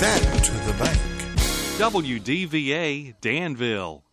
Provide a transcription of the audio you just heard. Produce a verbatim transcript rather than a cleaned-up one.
that to the bank. W D V A Danville.